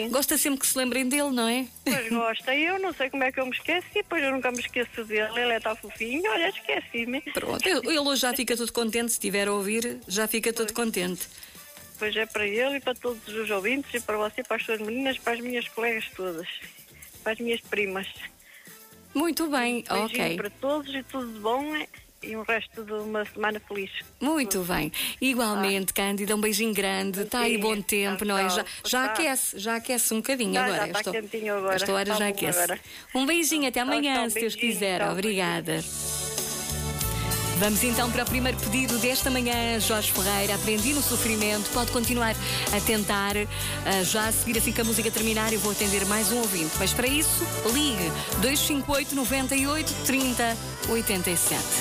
sim. Gosta sempre que se lembrem dele, não é? Pois gosta. E eu não sei como é que eu me esqueci, pois eu nunca me esqueço dele. Ele é tão fofinho, olha, esqueci-me. Pronto, ele hoje já fica todo contente, se estiver a ouvir, já fica todo contente. Pois é para ele e para todos os ouvintes, e para você, para as suas meninas, para as minhas colegas todas, para as minhas primas. Muito bem, Beijinho ok. para todos e tudo de bom e um resto de uma semana feliz. Muito bem. Igualmente, Cândida, um beijinho grande. Está aí bom tempo, não é? Já aquece um bocadinho agora. Já está quentinho agora. Esta hora já aquece. Agora. Um beijinho, até amanhã, se Deus beijinho, quiser. tchau, Obrigada. Vamos então para o primeiro pedido desta manhã. Jorge Ferreira, Aprendi no Sofrimento. Pode continuar a tentar. Já a seguir, assim que a música terminar, eu vou atender mais um ouvinte. Mas para isso, ligue 258 98 30 87.